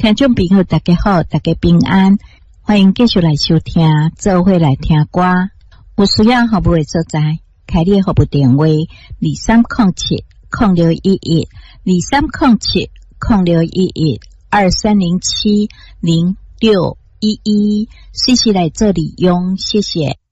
听众朋友大家好，大家平安，欢迎继续来收听，做伙来听歌。有需要服务的所在，开立服务电话2307-06112307-0611-2307-0611，随时来做利用，谢谢。